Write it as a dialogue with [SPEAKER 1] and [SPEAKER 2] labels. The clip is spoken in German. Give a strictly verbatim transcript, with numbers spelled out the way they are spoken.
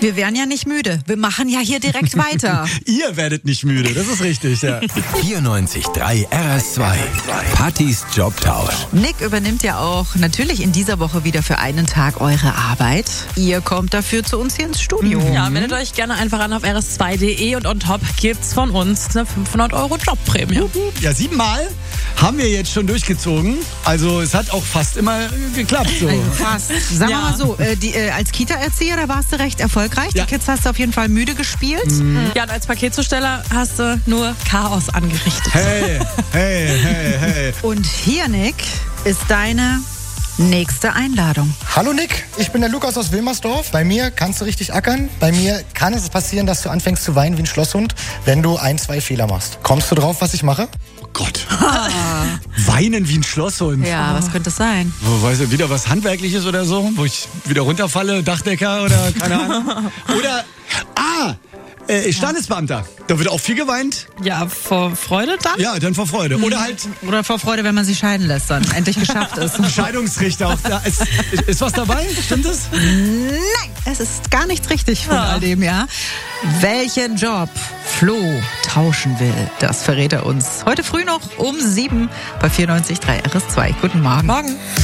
[SPEAKER 1] Wir werden ja nicht müde. Wir machen ja hier direkt weiter.
[SPEAKER 2] Ihr werdet nicht müde, das ist richtig, ja.
[SPEAKER 3] vierundneunzig Komma drei R S zwei. Pattys Jobtausch.
[SPEAKER 1] Nick übernimmt ja auch natürlich in dieser Woche wieder für einen Tag eure Arbeit. Ihr kommt dafür zu uns hier ins Studio.
[SPEAKER 4] Ja, meldet euch gerne einfach an auf r s zwei punkt d e und on top gibt's von uns eine fünfhundert Euro Jobprämie.
[SPEAKER 2] Ja, siebenmal haben wir jetzt schon durchgezogen. Also es hat auch fast immer geklappt. So.
[SPEAKER 1] Also fast. Sagen
[SPEAKER 4] Ja.
[SPEAKER 1] wir mal so, äh, die, äh, als Kita-Erzieher, da warst du recht erfolgreich.
[SPEAKER 2] Ja.
[SPEAKER 1] Die Kids hast du auf jeden Fall müde gespielt.
[SPEAKER 4] Ja, und als Paketzusteller hast du nur Chaos angerichtet.
[SPEAKER 2] Hey, hey, hey, hey.
[SPEAKER 1] Und hier, Nick, ist deine nächste Einladung.
[SPEAKER 5] Hallo Nick, ich bin der Lukas aus Wilmersdorf. Bei mir kannst du richtig ackern. Bei mir kann es passieren, dass du anfängst zu weinen wie ein Schlosshund, wenn du ein, zwei Fehler machst. Kommst du drauf, was ich mache?
[SPEAKER 2] Oh Gott. Weinen wie ein Schlosshund.
[SPEAKER 1] Ja, was könnte es sein?
[SPEAKER 2] Oh, weißt du, wieder was Handwerkliches oder so, wo ich wieder runterfalle, Dachdecker oder keine Ahnung. Oder, ah, äh, Standesbeamter. Da wird auch viel geweint.
[SPEAKER 4] Ja, vor Freude dann?
[SPEAKER 2] Ja, dann vor Freude. Oder halt
[SPEAKER 1] Oder vor Freude, wenn man sich scheiden lässt, dann endlich geschafft ist.
[SPEAKER 2] Scheidungsrichter. Auch da. Ist, ist was dabei? Stimmt es?
[SPEAKER 1] Nein, es ist gar nichts richtig von all dem, ja. Welchen Job Flo tauschen will, das verrät er uns heute früh noch um sieben bei vierundneunzig Komma drei R S zwei. Guten Morgen.
[SPEAKER 4] Morgen.